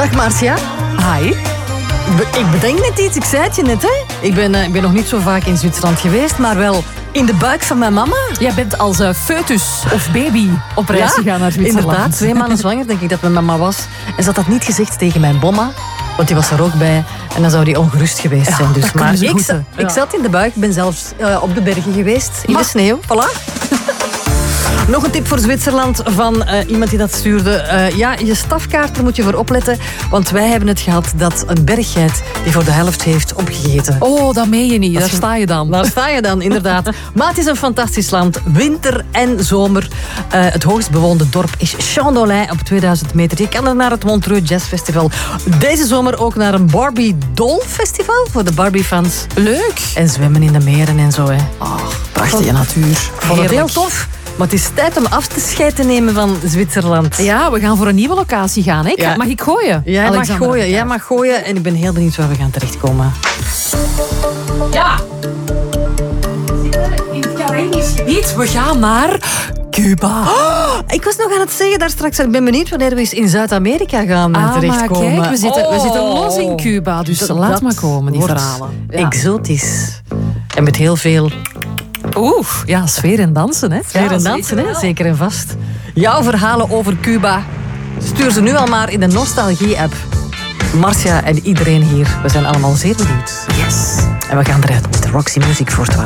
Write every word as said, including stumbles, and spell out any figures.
Dag Marcia. Hi. Ik, be- ik bedenk net iets, ik zei het je net, hè. Ik ben, uh, ik ben nog niet zo vaak in Zwitserland geweest, maar wel in de buik van mijn mama. Jij bent als uh, foetus of baby op reis gegaan naar Zwitserland. Inderdaad, twee maanden zwanger denk ik dat mijn mama was. En ze had dat niet gezegd tegen mijn bomma, want die was er ook bij. En dan zou die ongerust geweest Ja, zijn. Dus. dat kunnen Maar ze ik, goed, za- hè. ik Ja. zat in de buik, ik ben zelfs uh, op de bergen geweest, in Maar- de sneeuw. Voilà. Nog een tip voor Zwitserland van uh, iemand die dat stuurde. Uh, ja, je stafkaart, daar moet je voor opletten. Want wij hebben het gehad dat een berggeit die voor de helft heeft opgegeten. Oh, dat meen je niet. Dat Daar is- sta je dan. Daar sta je dan, inderdaad. Maar het is een fantastisch land. Winter en zomer. Uh, het hoogst bewoonde dorp is Champ-Dolin op tweeduizend meter. Je kan er naar het Montreux Jazz Festival. Deze zomer ook naar een Barbie Doll Festival voor de Barbie-fans. Leuk. En zwemmen in de meren en zo. Hè. Oh, Prachtige natuur. ik vond het heel tof. Maar het is tijd om afscheid te nemen van Zwitserland. Ja, we gaan voor een nieuwe locatie gaan. Hè? Ik- Ja. Mag ik gooien? Jij mag Alexander? gooien, jij mag gooien. En ik ben heel benieuwd waar we gaan terechtkomen. Ja. In het Caribisch gebied. We gaan naar Cuba. Oh, ik was nog aan het zeggen daar straks. Ik ben benieuwd wanneer we eens in Zuid-Amerika gaan Ah, maar terechtkomen. kijk, we zitten, we Oh. zitten los in Cuba. Dus Dat- laat dat maar komen, die wordt verhalen. Ja. Exotisch. En met heel veel Oeh, ja, sfeer en dansen, hè? sfeer en dansen, hè? Zeker en vast. Jouw verhalen over Cuba, stuur ze nu al maar in de Nostalgie-app. Marcia en iedereen hier, we zijn allemaal zeer benieuwd. Yes. En we gaan eruit met de Roxy Music voor twaalf.